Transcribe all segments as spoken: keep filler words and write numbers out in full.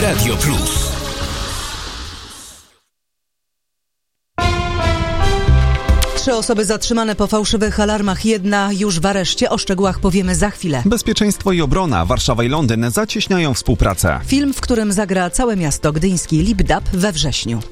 Radio Plus. Trzy osoby zatrzymane po fałszywych alarmach, jedna już w areszcie. O szczegółach powiemy za chwilę. Bezpieczeństwo i obrona. Warszawa i Londyn zacieśniają współpracę. Film, w którym zagra całe miasto gdyński Lipdub we wrześniu.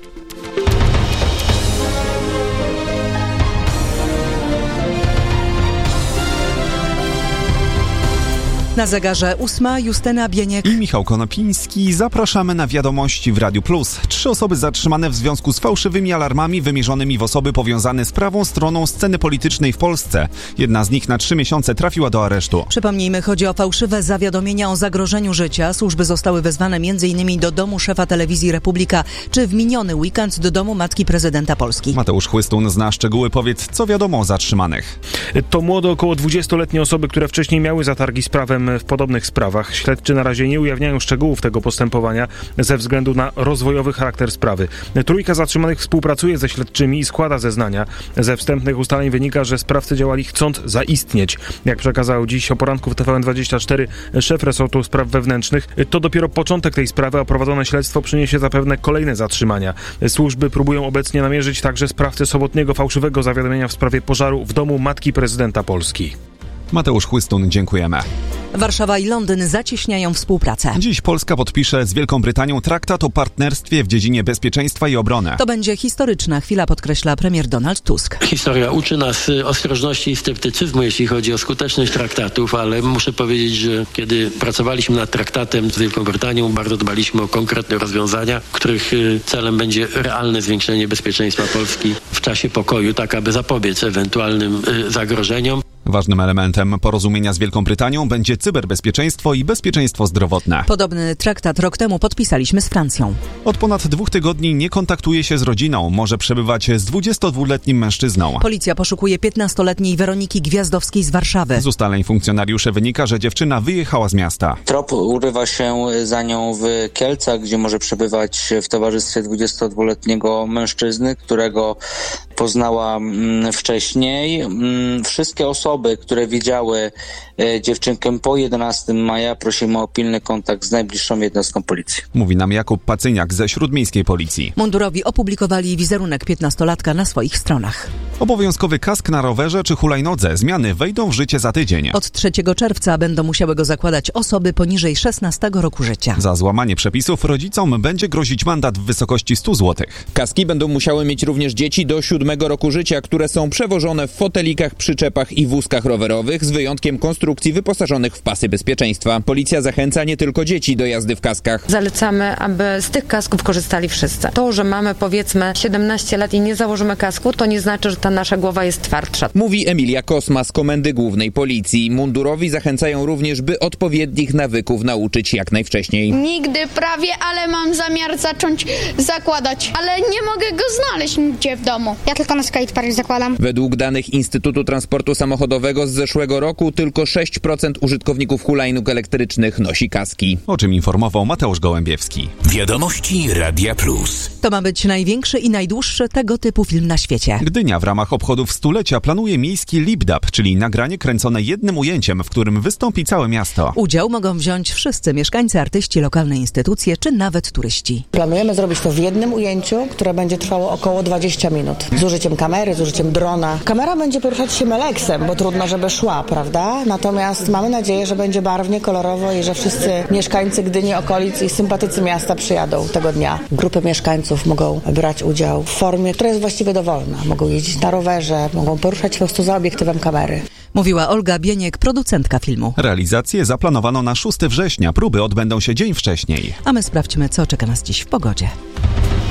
Na zegarze ósma, Justyna Bieniek i Michał Konopiński. Zapraszamy na wiadomości w Radiu Plus. Trzy osoby zatrzymane w związku z fałszywymi alarmami wymierzonymi w osoby powiązane z prawą stroną sceny politycznej w Polsce. Jedna z nich na trzy miesiące trafiła do aresztu. Przypomnijmy, chodzi o fałszywe zawiadomienia o zagrożeniu życia. Służby zostały wezwane m.in. do domu szefa telewizji Republika, czy w miniony weekend do domu matki prezydenta Polski. Mateusz Chłystun zna szczegóły. Powiedz, co wiadomo o zatrzymanych. To młode, około dwudziestoletnie osoby, które wcześniej miały zatargi z prawem w podobnych sprawach. Śledczy na razie nie ujawniają szczegółów tego postępowania ze względu na rozwojowy charakter sprawy. Trójka zatrzymanych współpracuje ze śledczymi i składa zeznania. Ze wstępnych ustaleń wynika, że sprawcy działali chcąc zaistnieć. Jak przekazał dziś o poranku w T V N dwadzieścia cztery szef resortu spraw wewnętrznych, to dopiero początek tej sprawy, a prowadzone śledztwo przyniesie zapewne kolejne zatrzymania. Służby próbują obecnie namierzyć także sprawcę sobotniego fałszywego zawiadomienia w sprawie pożaru w domu matki prezydenta Polski. Mateusz Chłystun, dziękujemy. Warszawa i Londyn zacieśniają współpracę. Dziś Polska podpisze z Wielką Brytanią traktat o partnerstwie w dziedzinie bezpieczeństwa i obrony. To będzie historyczna chwila, podkreśla premier Donald Tusk. Historia uczy nas ostrożności i sceptycyzmu, jeśli chodzi o skuteczność traktatów, ale muszę powiedzieć, że kiedy pracowaliśmy nad traktatem z Wielką Brytanią, bardzo dbaliśmy o konkretne rozwiązania, których celem będzie realne zwiększenie bezpieczeństwa Polski w czasie pokoju, tak aby zapobiec ewentualnym zagrożeniom. Ważnym elementem porozumienia z Wielką Brytanią będzie cyberbezpieczeństwo i bezpieczeństwo zdrowotne. Podobny traktat rok temu podpisaliśmy z Francją. Od ponad dwóch tygodni nie kontaktuje się z rodziną. Może przebywać z dwudziestodwuletnim mężczyzną. Policja poszukuje piętnastoletniej Weroniki Gwiazdowskiej z Warszawy. Z ustaleń funkcjonariuszy wynika, że dziewczyna wyjechała z miasta. Trop urywa się za nią w Kielcach, gdzie może przebywać w towarzystwie dwudziestodwuletniego mężczyzny, którego poznała wcześniej. Wszystkie osoby, które widziały dziewczynkę po jedenastego maja, prosimy o pilny kontakt z najbliższą jednostką policji. Mówi nam Jakub Pacyniak ze Śródmiejskiej Policji. Mundurowi opublikowali wizerunek piętnastolatka na swoich stronach. Obowiązkowy kask na rowerze czy hulajnodze. Zmiany wejdą w życie za tydzień. Od trzeciego czerwca będą musiały go zakładać osoby poniżej szesnastego roku życia. Za złamanie przepisów rodzicom będzie grozić mandat w wysokości stu złotych. Kaski będą musiały mieć również dzieci do siódmego roku życia, które są przewożone w fotelikach, przyczepach i wózkach rowerowych, z wyjątkiem konstrukcji wyposażonych w pasy bezpieczeństwa. Policja zachęca nie tylko dzieci do jazdy w kaskach. Zalecamy, aby z tych kasków korzystali wszyscy. To, że mamy powiedzmy siedemnaście lat i nie założymy kasku, to nie znaczy, że ta nasza głowa jest twardsza. Mówi Emilia Kosma z Komendy Głównej Policji. Mundurowi zachęcają również, by odpowiednich nawyków nauczyć jak najwcześniej. Nigdy prawie, ale mam zamiar zacząć zakładać, ale nie mogę go znaleźć nigdzie w domu. Ja tylko na skatepark zakładam. Według danych Instytutu Transportu Samochodowego z zeszłego roku tylko sześć procent użytkowników hulajnóg elektrycznych nosi kaski. O czym informował Mateusz Gołębiewski. Wiadomości Radia Plus. To ma być największy i najdłuższy tego typu film na świecie. Gdynia w ramach obchodów stulecia planuje miejski Lipdub, czyli nagranie kręcone jednym ujęciem, w którym wystąpi całe miasto. Udział mogą wziąć wszyscy mieszkańcy, artyści, lokalne instytucje czy nawet turyści. Planujemy zrobić to w jednym ujęciu, które będzie trwało około dwadzieścia minut. Z użyciem kamery, z użyciem drona. Kamera będzie poruszać się meleksem, bo trudno, żeby szła, prawda? Natomiast mamy nadzieję, że będzie barwnie, kolorowo i że wszyscy mieszkańcy Gdyni, okolic i sympatycy miasta przyjadą tego dnia. Grupy mieszkańców mogą brać udział w formie, która jest właściwie dowolna. Mogą jeździć na rowerze, mogą poruszać się po prostu za obiektywem kamery. Mówiła Olga Bieniek, producentka filmu. Realizację zaplanowano na szóstego września. Próby odbędą się dzień wcześniej. A my sprawdźmy, co czeka nas dziś w pogodzie.